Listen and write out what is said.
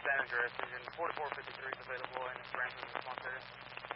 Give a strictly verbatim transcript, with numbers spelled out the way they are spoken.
San Andreas region. forty-four fifty-three is available in its Ransom response area.